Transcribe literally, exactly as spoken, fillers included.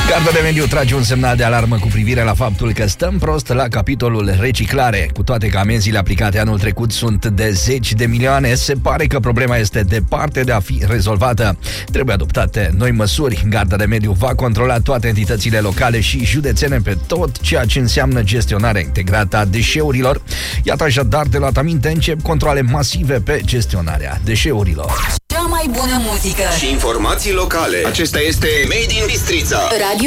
Garda de mediu trage un semnal de alarmă cu privire la faptul că stăm prost la capitolul reciclare. Cu toate că amenziile aplicate anul trecut sunt de zeci de milioane, se pare că problema este departe de a fi rezolvată. Trebuie adoptate noi măsuri. Garda de mediu va controla toate entitățile locale și județene pe tot ceea ce înseamnă gestionarea integrată a deșeurilor. Iată așadar, de luat aminte, încep controale masive pe gestionarea deșeurilor. Cea mai bună muzică și informații locale. Acesta este Made in Bistrița. Radio